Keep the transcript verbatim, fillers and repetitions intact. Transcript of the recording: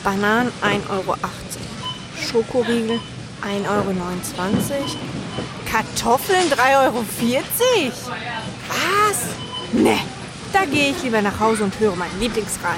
Bananen ein Euro achtzig. Schokoriegel ein Euro neunundzwanzig. Kartoffeln drei Euro vierzig. Was? Ne, da gehe ich lieber nach Hause und höre meinen Lieblingsradio.